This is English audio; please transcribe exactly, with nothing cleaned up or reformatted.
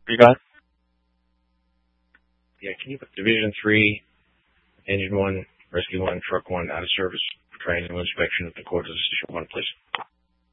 You got? Yeah, can you put Division three, Engine one, Rescue one, Truck one out of service for triannual inspection at the quarters of Station one, please?